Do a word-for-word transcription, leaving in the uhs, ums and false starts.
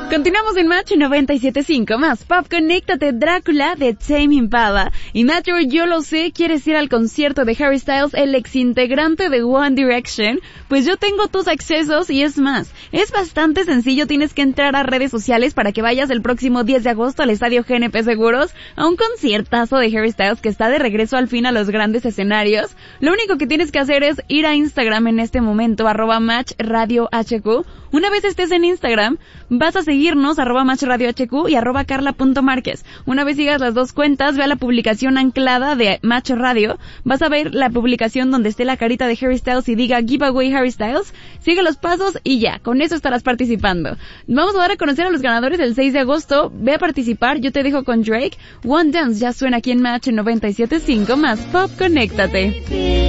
Continuamos en Match noventa y siete punto cinco, más Pop, conéctate, Drácula de Tame Impala. Y Matthew, yo lo sé, quieres ir al concierto de Harry Styles, el exintegrante de One Direction. Pues yo tengo tus accesos y es más, es bastante sencillo, tienes que entrar a redes sociales para que vayas el próximo diez de agosto al estadio G N P Seguros a un conciertazo de Harry Styles que está de regreso al fin a los grandes escenarios. Lo único que tienes que hacer es ir a Instagram en este momento, arroba Match Radio H Q. Una vez estés en Instagram, vas a seguirnos, arroba Match Radio H Q y arroba Carla.Márquez. Una vez sigas las dos cuentas, ve a la publicación anclada de Match Radio, vas a ver la publicación donde esté la carita de Harry Styles y diga Giveaway Harry Styles, sigue los pasos y ya, con eso estarás participando. Vamos a dar a conocer a los ganadores el seis de agosto, ve a participar, yo te dejo con Drake, One Dance ya suena aquí en Match noventa y siete punto cinco, más Pop, conéctate.